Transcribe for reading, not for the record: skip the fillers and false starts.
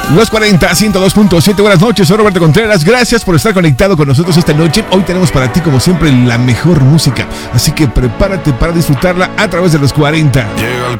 Los 40, 102.7, buenas noches, soy Roberto Contreras, gracias por estar conectado con nosotros esta noche. Hoy tenemos para ti, como siempre, la mejor música, así que prepárate para disfrutarla a través de los 40. Llega el